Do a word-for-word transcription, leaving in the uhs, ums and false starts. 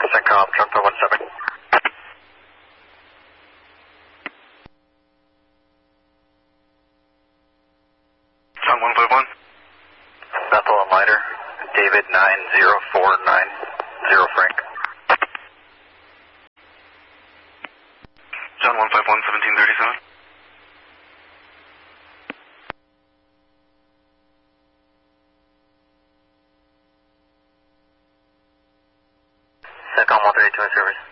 CENTCOM, Trunk five one seven. Trunk one five one. Bethel and Lighter, David nine zero four nine zero Frank. John one five one, seventeen thirty-seven. CENTCOM one thirty-two in service.